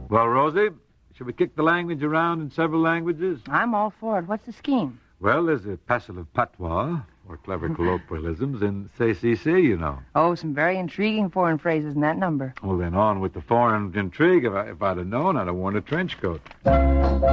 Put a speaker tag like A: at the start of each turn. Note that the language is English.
A: Well, Rosie, should we kick the language around in several languages?
B: I'm all for it. What's the scheme?
A: Well, there's a passel of patois, or clever colloquialisms, in CCC, you know.
B: Oh, some very intriguing foreign phrases in that number.
A: Well, then on with the foreign intrigue. If I'd have known, I'd have worn a trench coat.